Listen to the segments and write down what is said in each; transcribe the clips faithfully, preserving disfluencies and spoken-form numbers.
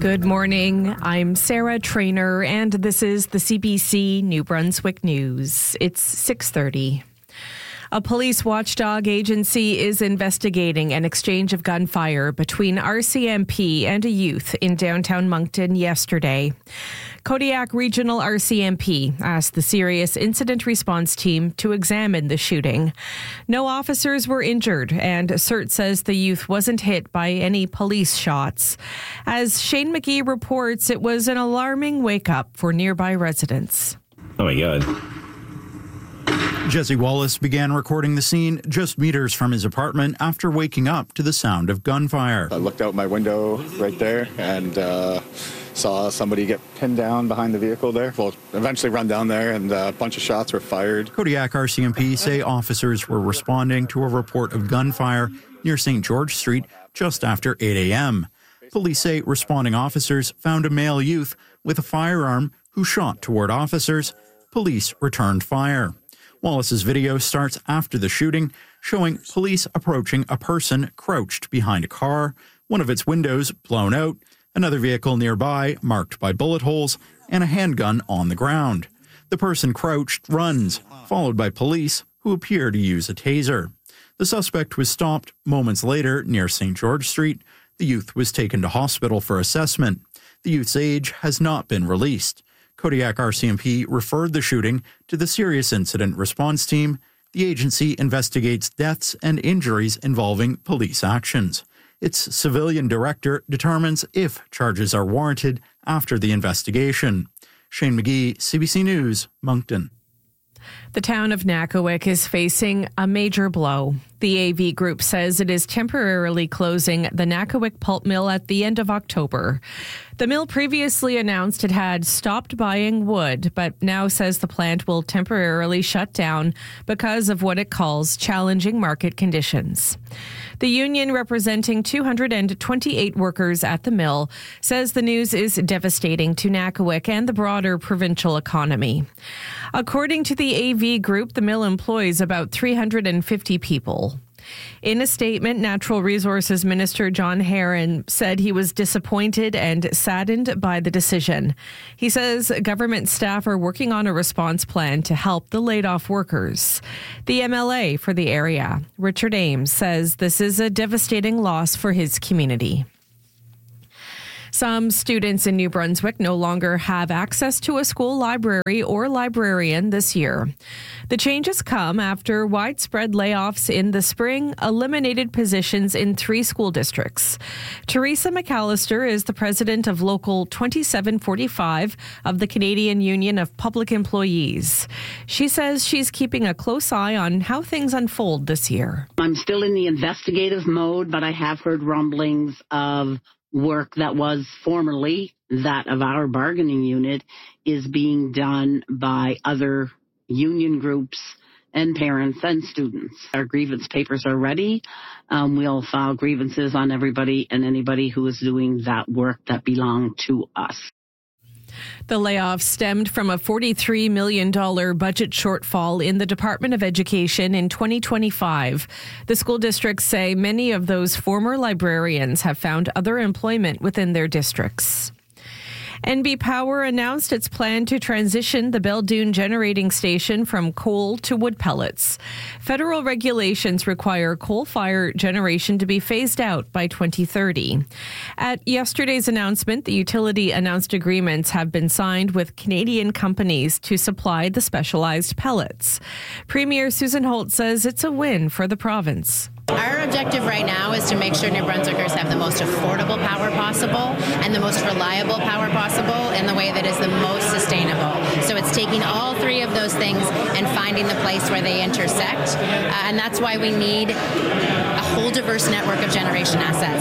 Good morning. I'm Sarah Trainer, and this is the C B C New Brunswick News. It's six thirty. A police watchdog agency is investigating an exchange of gunfire between R C M P and a youth in downtown Moncton yesterday. Kodiak Regional R C M P asked the Serious Incident Response Team to examine the shooting. No officers were injured, and CERT says the youth wasn't hit by any police shots. As Shane McGee reports, it was an alarming wake-up for nearby residents. Oh my God. Jesse Wallace began recording the scene just meters from his apartment after waking up to the sound of gunfire. I looked out my window right there and uh, saw somebody get pinned down behind the vehicle there. Well, eventually run down there and a bunch of shots were fired. Kodiak R C M P say officers were responding to a report of gunfire near Saint George Street just after eight a.m. Police say responding officers found a male youth with a firearm who shot toward officers. Police returned fire. Wallace's video starts after the shooting, showing police approaching a person crouched behind a car, one of its windows blown out, another vehicle nearby marked by bullet holes, and a handgun on the ground. The person crouched runs, followed by police who appear to use a taser. The suspect was stopped moments later near Saint George Street. The youth was taken to hospital for assessment. The youth's age has not been released. Kodiak R C M P referred the shooting to the Serious Incident Response Team. The agency investigates deaths and injuries involving police actions. Its civilian director determines if charges are warranted after the investigation. Shane McGee, C B C News, Moncton. The town of Nakawik is facing a major blow. The A V Group says it is temporarily closing the Nakawik pulp mill at the end of October. The mill previously announced it had stopped buying wood, but now says the plant will temporarily shut down because of what it calls challenging market conditions. The union, representing two hundred twenty-eight workers at the mill, says the news is devastating to Nakawik and the broader provincial economy. According to the A V Group, the mill employs about three hundred fifty people. In a statement, Natural Resources Minister John Herron said he was disappointed and saddened by the decision. He says government staff are working on a response plan to help the laid-off workers. The M L A for the area, Richard Ames, says this is a devastating loss for his community. Some students in New Brunswick no longer have access to a school library or librarian this year. The changes come after widespread layoffs in the spring eliminated positions in three school districts. Teresa McAllister is the president of Local twenty-seven forty-five of the Canadian Union of Public Employees. She says she's keeping a close eye on how things unfold this year. I'm still in the investigative mode, but I have heard rumblings of work that was formerly that of our bargaining unit is being done by other union groups and parents and students. Our grievance papers are ready. Um, we'll file grievances on everybody and anybody who is doing that work that belonged to us. The layoff stemmed from a forty-three million dollars budget shortfall in the Department of Education in twenty twenty-five. The school districts say many of those former librarians have found other employment within their districts. N B Power announced its plan to transition the Belledune generating station from coal to wood pellets. Federal regulations require coal-fired generation to be phased out by twenty thirty. At yesterday's announcement, the utility announced agreements have been signed with Canadian companies to supply the specialized pellets. Premier Susan Holt says it's a win for the province. Our objective right now is to make sure New Brunswickers have the most affordable power possible and the most reliable power possible in the way that is the most sustainable. So it's taking all three of those things and finding the place where they intersect. Uh, and that's why we need a whole diverse network of generation assets.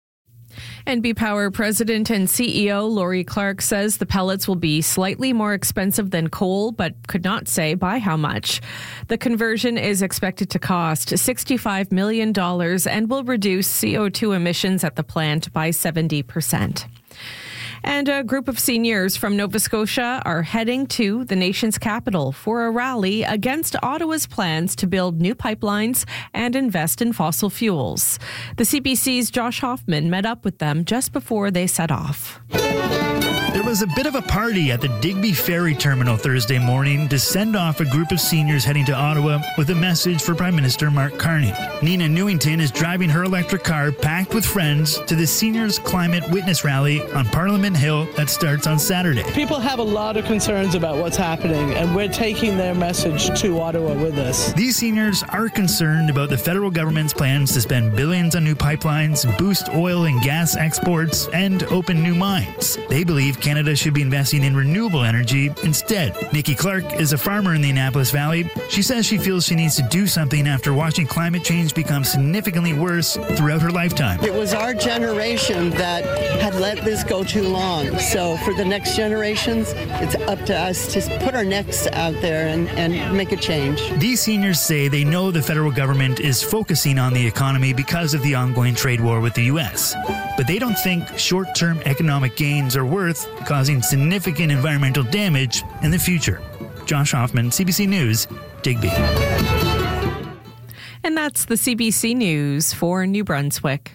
N B Power President and C E O Laurie Clark says the pellets will be slightly more expensive than coal, but could not say by how much. The conversion is expected to cost sixty-five million dollars and will reduce C O two emissions at the plant by seventy percent. And a group of seniors from Nova Scotia are heading to the nation's capital for a rally against Ottawa's plans to build new pipelines and invest in fossil fuels. The C B C's Josh Hoffman met up with them just before they set off. There was a bit of a party at the Digby Ferry Terminal Thursday morning to send off a group of seniors heading to Ottawa with a message for Prime Minister Mark Carney. Nina Newington is driving her electric car packed with friends to the Seniors Climate Witness Rally on Parliament Hill that starts on Saturday. People have a lot of concerns about what's happening, and we're taking their message to Ottawa with us. These seniors are concerned about the federal government's plans to spend billions on new pipelines, boost oil and gas exports, and open new mines. They believe Canada should be investing in renewable energy instead. Nikki Clark is a farmer in the Annapolis Valley. She says she feels she needs to do something after watching climate change become significantly worse throughout her lifetime. It was our generation that had let this go too long. So for the next generations, it's up to us to put our necks out there and, and make a change. These seniors say they know the federal government is focusing on the economy because of the ongoing trade war with the U S, but they don't think short-term economic gains are worth causing significant environmental damage in the future. Josh Hoffman, C B C News, Digby. And that's the C B C News for New Brunswick.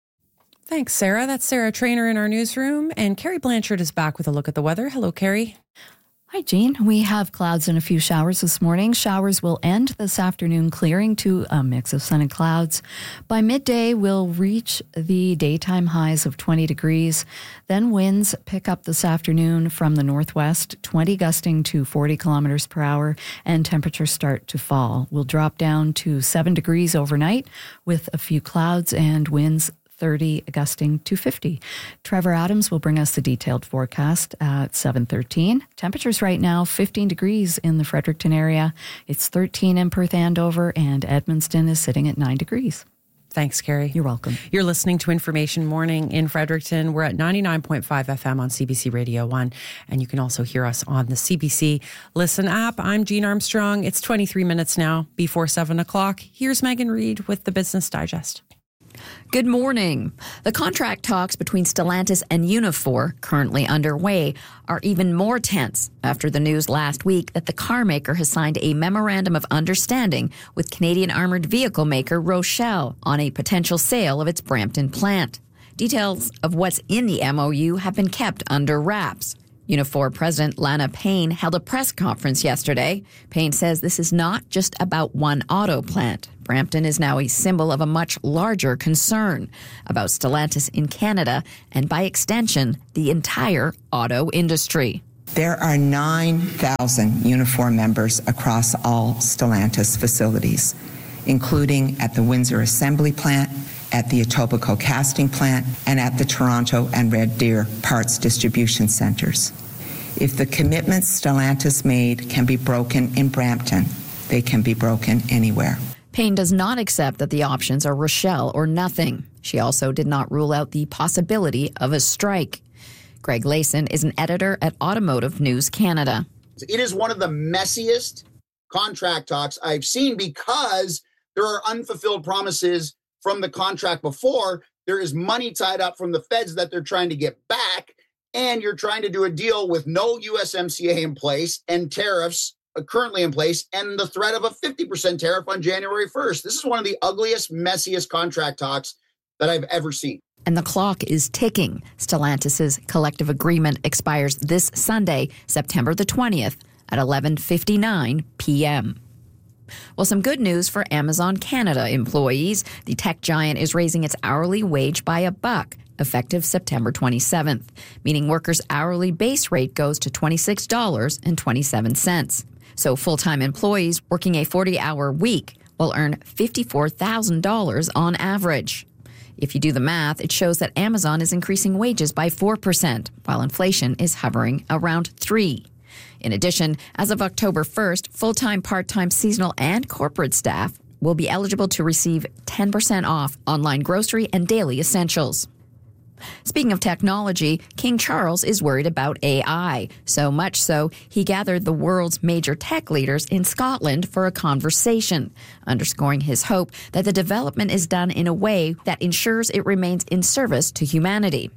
Thanks, Sarah. That's Sarah Trainer in our newsroom. And Carrie Blanchard is back with a look at the weather. Hello, Carrie. Hi, Jean. We have clouds and a few showers this morning. Showers will end this afternoon, clearing to a mix of sun and clouds. By midday, we'll reach the daytime highs of twenty degrees. Then winds pick up this afternoon from the northwest, twenty gusting to forty kilometers per hour, and temperatures start to fall. We'll drop down to seven degrees overnight with a few clouds and winds thirty gusting to fifty. Trevor Adams will bring us the detailed forecast at seven thirteen. Temperatures right now, fifteen degrees in the Fredericton area. It's thirteen in Perth Andover, and Edmundston is sitting at nine degrees. Thanks, Carrie. You're welcome. You're listening to Information Morning in Fredericton. We're at ninety-nine point five F M on C B C Radio one, and you can also hear us on the C B C Listen app. I'm Jean Armstrong. It's twenty-three minutes now before seven o'clock. Here's Megan Reid with the Business Digest. Good morning. The contract talks between Stellantis and Unifor, currently underway, are even more tense after the news last week that the car maker has signed a memorandum of understanding with Canadian armored vehicle maker Rochelle on a potential sale of its Brampton plant. Details of what's in the M O U have been kept under wraps. Unifor President Lana Payne held a press conference yesterday. Payne says this is not just about one auto plant. Brampton is now a symbol of a much larger concern about Stellantis in Canada and, by extension, the entire auto industry. There are nine thousand Unifor members across all Stellantis facilities, including at the Windsor Assembly Plant, at the Etobicoke Casting Plant, and at the Toronto and Red Deer Parts Distribution Centers. If the commitments Stellantis made can be broken in Brampton, they can be broken anywhere. Payne does not accept that the options are Rochelle or nothing. She also did not rule out the possibility of a strike. Greg Layson is an editor at Automotive News Canada. It is one of the messiest contract talks I've seen because there are unfulfilled promises from the contract before. There is money tied up from the feds that they're trying to get back, and you're trying to do a deal with no U S M C A in place and tariffs currently in place and the threat of a fifty percent tariff on January first. This is one of the ugliest, messiest contract talks that I've ever seen. And the clock is ticking. Stellantis' collective agreement expires this Sunday, September the twentieth at eleven fifty-nine p.m. Well, some good news for Amazon Canada employees. The tech giant is raising its hourly wage by a buck, effective September twenty-seventh, meaning workers' hourly base rate goes to twenty-six dollars and twenty-seven cents. So full-time employees working a forty-hour week will earn fifty-four thousand dollars on average. If you do the math, it shows that Amazon is increasing wages by four percent, while inflation is hovering around three percent. In addition, as of October first, full-time, part-time, seasonal, and corporate staff will be eligible to receive ten percent off online grocery and daily essentials. Speaking of technology, King Charles is worried about A I. So much so, he gathered the world's major tech leaders in Scotland for a conversation, underscoring his hope that the development is done in a way that ensures it remains in service to humanity.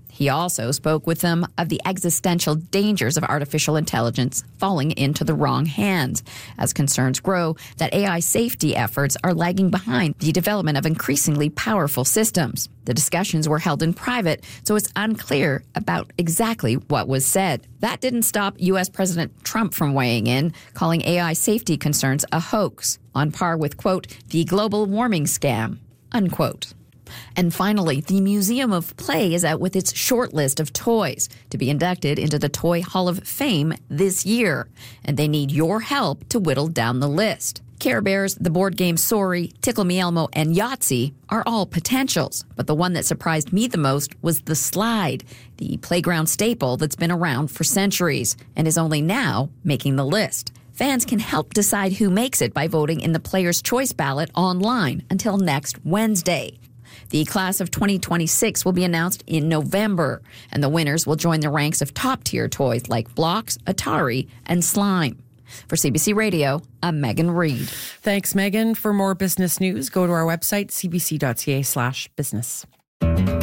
He also spoke with them of the existential dangers of artificial intelligence falling into the wrong hands, as concerns grow that A I safety efforts are lagging behind the development of increasingly powerful systems. The discussions were held in private, so it's unclear about exactly what was said. That didn't stop U S President Trump from weighing in, calling A I safety concerns a hoax, on par with, quote, the global warming scam, unquote. And finally, the Museum of Play is out with its short list of toys to be inducted into the Toy Hall of Fame this year, and they need your help to whittle down the list. Care Bears, the board game Sorry, Tickle Me Elmo, and Yahtzee are all potentials, but the one that surprised me the most was the Slide, the playground staple that's been around for centuries and is only now making the list. Fans can help decide who makes it by voting in the Player's Choice ballot online until next Wednesday. The class of twenty twenty-six will be announced in November, and the winners will join the ranks of top-tier toys like Blocks, Atari, and Slime. For C B C Radio, I'm Megan Reid. Thanks, Megan. For more business news, go to our website, c b c dot c a slash business.